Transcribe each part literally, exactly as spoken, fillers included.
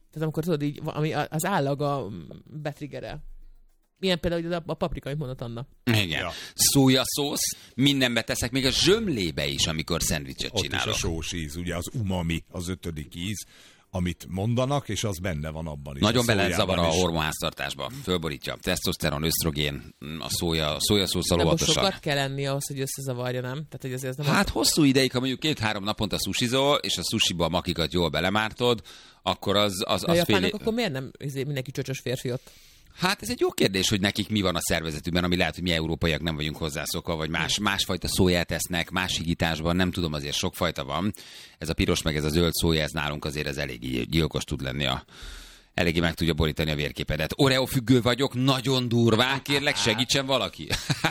Tehát amikor tudod így, ami az állaga betriggerel. Milyen például a, a paprika, amit mondott Anna. Igen. Ja. Szójaszósz, mindenbe teszek, még a zsömlébe is, amikor szendvicset ott csinálok. Ott is a sós íz, ugye az umami, az ötödik íz, amit mondanak, és az benne van abban is. Nagyon bele zavar a hormonháztartásba. Fölborítja. Tesztoszteron, ösztrogén, a szója, szójaszószal óvatosan. De sokat kell enni ahhoz, hogy összezavarja, nem? Tehát, hogy azért nem hát az... hosszú ideig, ha mondjuk két-három naponta sushizol, és a sushiba a makikat jól belemártod, akkor az, az, az fél... fél... akkor miért nem mindenki csöcsös férfi ott? Hát ez egy jó kérdés, hogy nekik mi van a szervezetükben, ami lehet, hogy mi európaiak nem vagyunk hozzászokva, vagy más, másfajta szóját esznek, más higításban, nem tudom, azért sokfajta van. Ez a piros meg ez a zöld szója, ez nálunk azért ez eléggé gyilkos tud lenni a... Eléggé meg tudja borítani a vérképedet. Oreo függő vagyok, nagyon durván, kérlek, segítsen valaki.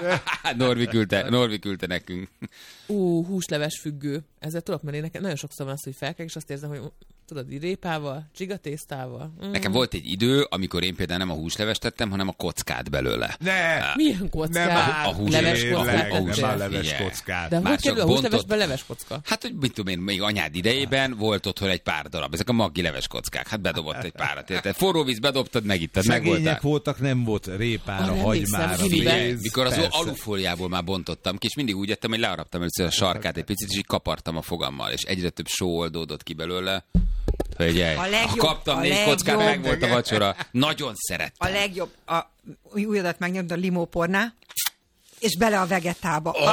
Norvi küldte, Norvi küldte nekünk. Ú, húsleves függő. Ezzel tudok menni, nekem nagyon sokszor van az, hogy felkel, és azt érzem, hogy tudod, így répával, csigatésztával. Mm. Nekem volt egy idő, amikor én például nem a húslevest tettem, hanem a kockát belőle. Ne! Milyen kockát? Nem áll, a hús, leves kockát. A hús, nem áll leves kockát. De hogy kerül a húslevesben leves kocka? Hát, hogy mit tudom én, még anyád idejében volt otthon egy pár darab. Ezek a maggi leves kockák. Hát bedobott egy párat. Érted? Forró víz bedobtad, megittad, megvoltál. Szegények voltak, nem volt répára, ah, hagymára, pénz. Mikor az alufóliából már bontottam ki, és mindig úgy ettem, hogy learaptam először a sarkát egy picit, és így kapartam a fogammal, és egyre több só oldódott ki belőle. Hölgyej, A legjobb, kaptam a négy legjobb, kockát, meg volt a vacsora. Nagyon szerettem. A legjobb, a ujjadat megnyomd a limópornál, és bele a vegetába. Oh,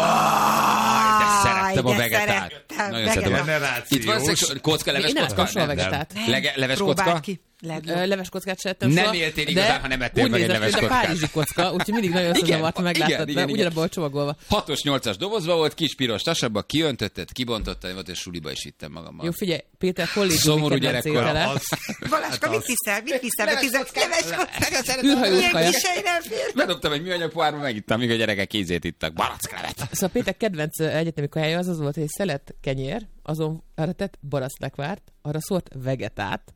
ah, de szerettem a vegetát. Szerettem. Nagyon szerettem. Itt van kocka, leves kocka? kocka? Nem, nem, vegetát. Nem. Lege, leves Próbáld kocka? ki. Leves kockát se ettem Nem soha, éltél igazán, ha nem ettél meg egy leves kockát. kockát. A párizsi kocka, úgyhogy mindig nagyon összezavart, megláttad, mert ugyanabban volt csomagolva. hatos nyolcas dobozba volt, kis piros tasabba, kiöntötted, kibontottad, volt, és suliba is ittem magammal. Jó, figyelj, Péter kollégiumi Szomorú kedvenc gyerekkor. étele. Baláska, mit hiszel? Mit hiszel? Leves kockát. Űrhajós Milyen kaja. kisei nem fér. Bedobtam egy műanyag pohárba, megittem, míg a gyerekek kézét ittak. Baracklevet. Szóval Péter kedvenc egyetemi kajája az az volt, hogy egy szelet kenyér, azon arra tett baraszlekvárt, arra szórt vegetát,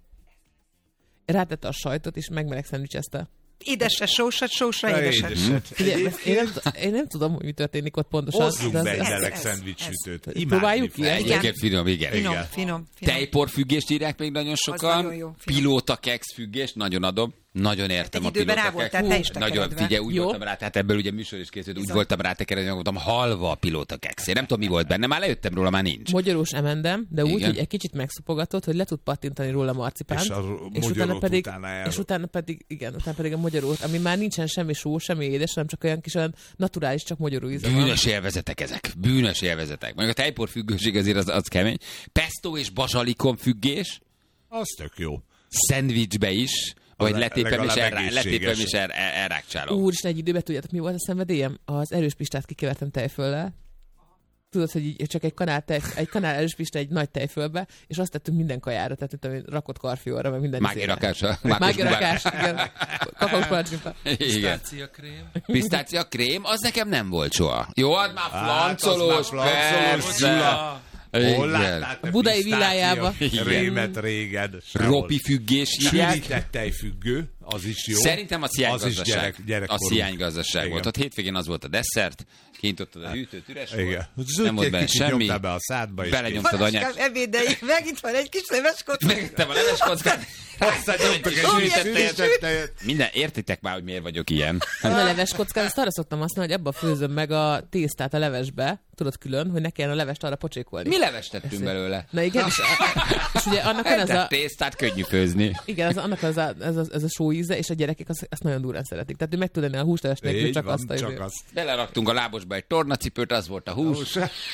rátette a sajtot, és megmeleg szendvicsezte. Édesre sósat, sósra édeset. Figyelj, én, nem, én nem tudom, hogy mi történik ott pontosan. Hozzunk de be egy az- meleg ez- szendvicsütőt. ez- Imádni próbáljuk fogom. ki? Egyébként finom, igen. Finom, Igen. finom, finom. Tejporfüggést írják még nagyon sokan. nagyon jó, finom. Pilóta keks függést, nagyon adom. Nagyon értem egy a időben pilóta rá voltál te is keks. Nagyon, tekeredve. figyelj, úgy Jó. voltam rá, tehát ebből ugye műsor is készült, úgy voltam rá tekeredve, hogy voltam halva a pilóta keks. Én nem tudom, mi volt benne, már lejöttem róla, már nincs. Magyarós emendem, de úgy, Igen. hogy egy kicsit megszopogatott, hogy le tud pattintani róla marcipánt. És a és utána magyarót pedig, utána el- és utána pedig, igen, utána pedig a magyarót, ami már nincsen semmi só, semmi édes, hanem csak olyan kis olyan naturális, csak magyaró íze van. Bűnös élvezetek ezek. Bűnös élvezetek. Mondjuk a tejporfüggőség azért az, az kemény. Pesto és bazsalikom függés. Az tök jó. Szendvicsbe is. Vagy le- letépem és, legalább elrá, egészséges. letépem és el, el, elrákcsálom. Úr, és egy időben tudjátok, mi volt a szenvedélyem? Az erős pistát kikevertem tejföllel. Tudod, hogy így csak egy kanál, tej, egy kanál erős pista egy nagy tejfölbe, és azt tettünk minden kajára, tehát tudom, rakott karfióra, meg minden. Mági rakása. Mági rakás, igen. Kakaós palacsinta. Igen. Pisztáciakrém. Pisztácia krém, az nekem nem volt soha. Jó, hát már Hát, az flancolós, már flancolós, persze. Gyula. Hol Igen. láttál te A budai pisztácia villájába. Rémet régen. Ropi függés hívják. Sűrített tejfüggő, az is jó. Szerintem az Az is hiánygazdaság. gyerek, Az gyerekkorú. hiánygazdaság Igen. volt. Ott hétvégén az volt a desszert, kintottad a hűtőt, üres volt. Igen. Nem volt benne semmi. Nyomtál be a szádba, és Belenyomtad anyát. Baláskám, ebédeig megint van egy kis leves kocka. Megittem a leves kockát. aztán nyomtak egy sűrített tejet. Minden, értitek már, hogy miért vagyok ilyen. A leves kockát, azt arra szoktam használni, hogy ebbe főzöm meg a tésztát a levesbe, tudod külön, hogy ne kelljen a levest arra pocsékolni. Mi levest tettünk belőle? Na igen, és, és ugye annak van az Tehát a... tésztát könnyű főzni. Igen, az, annak az a, ez, a, ez a só íze, és a gyerekek azt, azt nagyon durán szeretik. Tehát ő meg tud enni a húsleves nélkül, Így csak van, azt a csak izé. azt. Beleraktunk a lábosba egy tornacipőt, az volt a hús.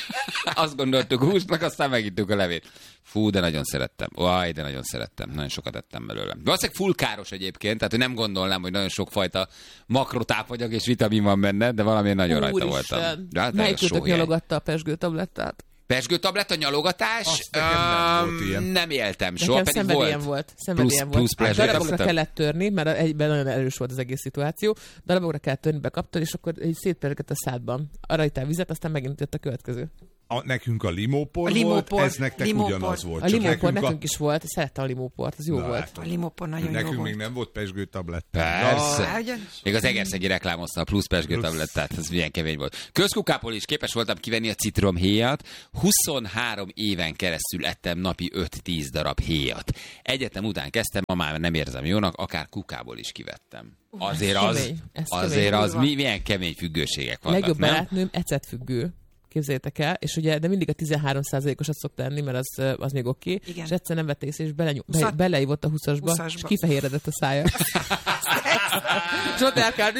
Azt gondoltuk húsnak, aztán megittük a levét. Fú, de nagyon szerettem. Vaj, de nagyon szerettem. Nagyon sokat ettem belőle. Valószínűleg full káros egyébként, tehát nem gondolnám, hogy nagyon sokfajta makrotápanyag és vitamin van benne, de valamiért nagyon rajta Úristen. voltam. De hát Melyikőtök sóhéj. nyalogatta a pesgő tablettát? Pesgőtabletta, nyalogatás? Azt nekem nem volt ilyen. Nem éltem soha, Nekem pedig szenvedélyem volt. volt. Szenvedélyem Plusz- volt. plusz Hát darabokra pesgőtabletta? kellett törni, mert egyben nagyon erős volt az egész szituáció. Darabokra kellett törni, bekaptad, és akkor így szétpergett a szádban. Arra ittál vizet, aztán megint jött a következő. A, nekünk a limópor, A limópor, volt, ez nektek limópor. ugyanaz volt. A Csak limópor nekünk, nekünk is volt, szerettem a limóport, az jó Na, volt. hát, A limópor nagyon nekünk jó még volt. nem volt pezsgőtabletta. Persze. Á, ugye? Még az Egerszegi reklámozta a plusz pezsgőtablettát, ez milyen kemény volt. Közkukából is képes voltam kivenni a citromhéjat, huszonhárom éven keresztül ettem napi öt-tíz darab héjat. Egyetem után kezdtem, ma már nem érzem jónak, akár kukából is kivettem. Azért az, kemény, ez azért kemény. az mi, milyen kemény függőségek vannak, Legjobb nem? barátnőm ecetfüggő. Képzeljétek el, és ugye, de mindig a tizenhárom százalékosat szokta enni, mert az, az még oké, okay, és egyszer nem vette észre, és belenyom, be, beleívott a huszasba, huszasba, és kifehéredett a szája. És ott elkárt,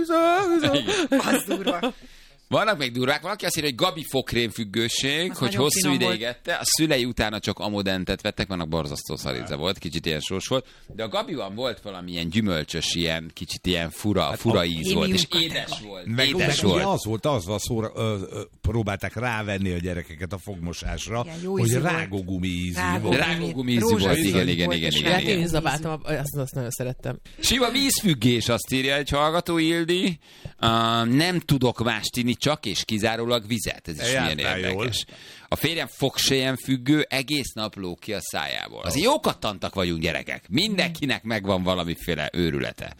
Az durva. Vannak még durvák, van, aki azt írja, hogy Gabi fokrém függőség, Az hogy nagyon hosszú finom ideig volt. ette, a szülei utána csak amodentet vettek, vannak borzasztó szaríza volt, kicsit ilyen sós volt, de a Gabiban volt valamilyen gyümölcsös, ilyen kicsit ilyen fura, fura a- íz volt, és Prémium édes volt, Meg, édes meg volt. ugye az volt, az van szóra, ö, ö, próbálták rávenni a gyerekeket a fogmosásra, Igen, jó hogy ízű volt. rágógumi ízű Rágó- volt. Rágógumi ízű Rózsaszín volt, igen, igen, volt, igen, és igen, hát igen. én is zabáltam, azt, azt nagyon szerettem. Sima vízfüggés, azt írja egy hallgató, Ildi. Uh, nem tudok mást inni, csak és kizárólag vizet. Ez is milyen Jártál érdekes. A férjem fogsejem függő, egész nap lóg ki a szájából. Azért jó kattantak vagyunk, gyerekek. Mindenkinek megvan valamiféle őrülete.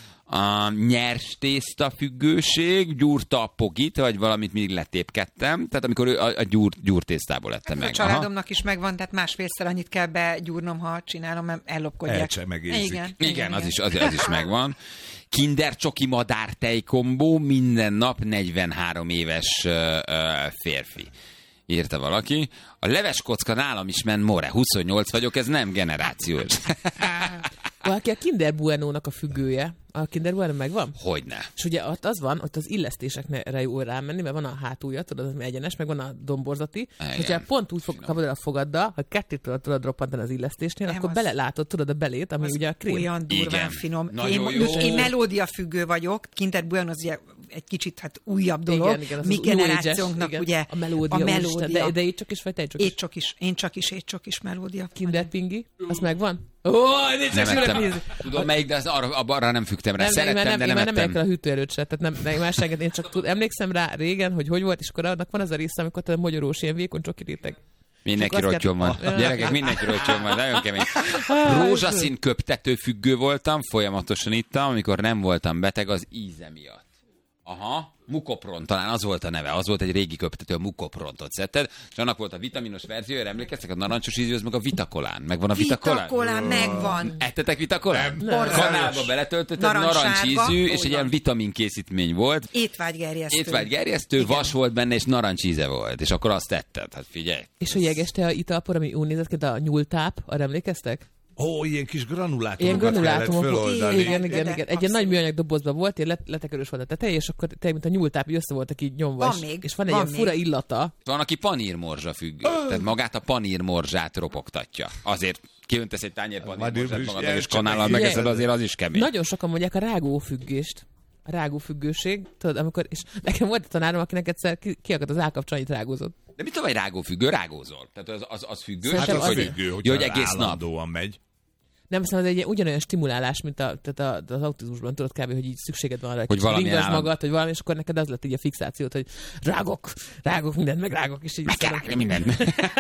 A nyers tészta függőség, gyúrta a pogit, vagy valamit mindig letépkedtem. Tehát amikor ő a, a gyúr, gyúrtésztából lettem A meg. családomnak is megvan, tehát másfélszer annyit kell begyúrnom, ha csinálom, mert ellopkodják. El sem megérzik. Igen, Igen, igen, az is, az, az is megvan. Kinder csoki madár tejkombó, minden nap negyvenhárom éves uh, uh, férfi. Írta valaki. A leves kocka nálam is ment more. huszonnyolc vagyok, ez nem generációs. Valaki a Kinder Bueno-nak a függője. A Kinder Bueno megvan? Hogyne. És ugye ott az van, ott az illesztésekre jó rámenni, mert van a hátulja, tudod, az egyenes, meg van a domborzati. Igen. Hogyha pont úgy fog, kapod el a fogaddal, ha kettőt tudod, tudod roppantani az illesztésnél, Nem, akkor az- belelátod, tudod a belét, ami Az ugye a krém. olyan durván Igen. finom. Nagyon Én, jó. én melódia függő vagyok, Kinder Bueno az ugye egy kicsit hát újabb dolog. Igen, igen, az Mi az új generációnknak ages, ugye igen. A melódia, a úristen, melódia. de, de így csak is, vagy te csak is. Étcsok is, én csak is, étcsok is melódia. Kinder Pingi, az megvan? Ó, nincs Nem csak ettem. nézni. Tudom melyik, de az arra, arra nem fügtem rá. Nem, nem, Szerettem, nem, de én nem már nem megyek el ettem. a hűtőerőt se, tehát nem, nem más én csak tud, emlékszem rá régen, hogy hogy volt, és akkor annak van az a része, amikor te mogyorós, ilyen vékony csoki réteg. Mindenki Csak azt rottyon van. kell- Gyerekek, mindenki rottyon van. Nagyon kemény. Rózsaszín köptető függő voltam, folyamatosan ittam, amikor nem voltam beteg az íze miatt. Aha, Mukopron, talán az volt a neve, az volt egy régi köptető, a Mukoprontot szedted, és annak volt a vitaminos verziója, emlékeztek, a narancsos ízű, az meg a Vitakolán. Megvan a Vitakolán? Vitakolán megvan. Ettetek Vitakolán? Nem. Kanálba beletöltötted, Narancssárga. narancsízű, és egy Úgy ilyen van. vitaminkészítmény volt. Étvágygerjesztő. Étvágygerjesztő, vas volt benne, és narancsíze volt, és akkor azt tetted. Hát figyelj. És a jeges te a italpor, ami úgy nézett ki, de a nyúltáp, arra emlékeztek? Ó, ilyen kis granulátumokat Ilyen kellett granulátumok. föloldani. Igen, igen, De- igen. de Egy ilyen abszolút. nagy műanyag dobozban volt, ilyen let- letekerős volt a teteje, és akkor tényleg, mint a nyúltáp, így össze voltak így nyomva. Van és, még, és van egy van ilyen fura még. illata. Van, aki panírmorzsa függő. Tehát magát a panírmorzsát ropogtatja. Azért kiöntesz egy tányér panírmorzsát magadnak, és kanállal Figyelj, megeszed, azért az is kemény. Nagyon sokan mondják a rágófüggést. A rágófüggőség. Tudod, amikor, és nekem volt a tanárom, akinek egyszer ki- kiakadt az állkapcsa, annyit rágózott. De mit tudom, egy rágófüggő? Rágózol. Tehát az, az, az függő. Szerintem Hát csak az az- függő, hogy, jó, hogy egész nap. állandóan megy. Nem, hiszem, ez egy ilyen ugyanolyan stimulálás, mint a, tehát a, az autizmusban, tudod kb., hogy így szükséged van arra, Hogy hogy valamilyen ringasd állam- magad, hogy valami, és akkor neked az lett így a fixációt, hogy rágok, rágok mindent, meg rágok, és így Meg kell rágni mindent.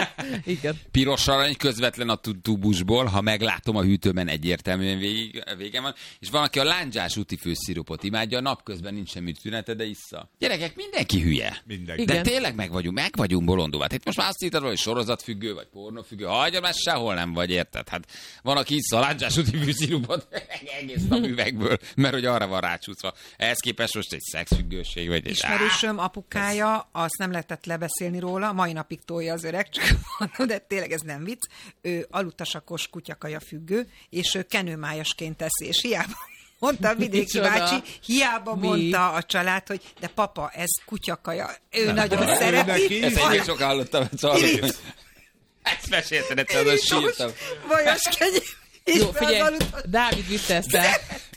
Igen. Piros arany közvetlen a tu- tubusból, ha meglátom a hűtőben, egyértelműen végig, vége van. És van, aki a lándzsás úti főszirupot imádja, napközben nincs semmi tünete, de issza. Gyerekek, mindenki hülye. Mindenki. Igen. De tényleg meg vagyunk, meg vagyunk bolondul. Hát itt most már azt írtad, hogy sorozatfüggő, vagy pornófüggő. Hagyja, már sehol nem vagy, érted? Hát van, aki issza a lándzsás úti főszirupot egész nap üvegből, mert hogy arra van rácsúszva. Ehhez képest most egy szexfüggőség, vagy egy... Ismerősöm apukája, azt nem lehetett lebeszélni róla, mai napig tolja az öreg, csak mondom, de tényleg ez nem vicc. Ő alutasakos kutyakaja függő, és ő kenőmájasként teszi, és hiába mondta a vidéki Micsoda? bácsi, hiába Mi? mondta a család, hogy de papa, ez kutyakaja. Ő Nem, nagyon ő szereti. neki- Ezt Van- egyébként sokan hallottam, szóval, hogy ezt mesélted egyszer, az sírtam. Vajas kenyér. Jó, figyelj, Dávid vitte ezt el.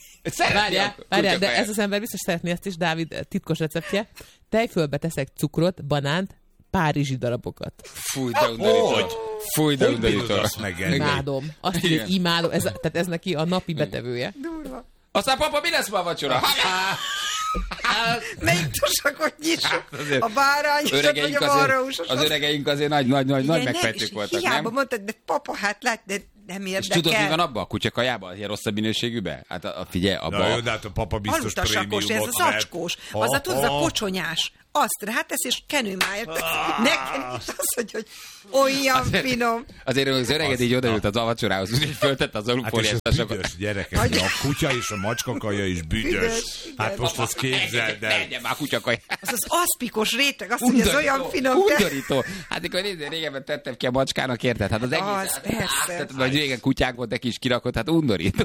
Várjál, várjál, de ez az ember biztos szeretné ezt is, Dávid titkos receptje. Tejfölbe teszek cukrot, banánt, párizsi darabokat. Fúj, de undorító. Hogy? Fúj, de Hogy bírod undorító. azt megenni? Imádom. Azt mondja, Igen. hogy imádom. Ez, tehát ez neki a napi betevője. Durva. Aztán papa, mi lesz ma a vacsora? Melyik tusakot nyissuk? A bárányosat, vagy a marhaúsosat? Az öregeink azért nagy, nagy, nagy, nagy megfejtők voltak, hiába nem? mondtad, de papa, hát lát, de nem érdekel. És tudod, mi van abban a kutyakajában? Ilyen rosszabb minőségűben? Hát a, a figyelj, abban... Na jó, de hát a papa biztos alutasakos, ez az acskós. Az a, tudod, a kocsonyás. Azt rátesz, és kenőmáját. Nekem is az, hogy, hogy olyan azért, finom. Azért az öreged így odaült az avacsorához, úgyhogy föltette az alufóliás hát büdös, gyerekek, a kutya és a macskakaja is büdös. büdös hát most azt képzeld el. Egyen már kutyakaja. Az az aszpikos réteg, azt mondja, ez olyan finom. Undorító. Hát akkor nézd, régebben tettem ki a macskának, érted? Hát az egész. Az, persze. Tehát, vagy régen kutyák volt, neki is kirakott, hát undorító.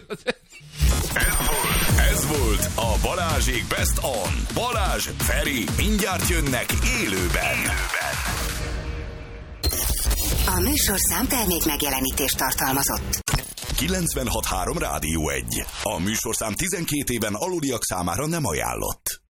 Ez volt a Balázsék Best On. Balázs, Feri, mindjárt jönnek élőben. A műsorszám termék megjelenítést tartalmazott. kilencvenhat három Rádió egy. A műsorszám tizenkét éven aluliak számára nem ajánlott.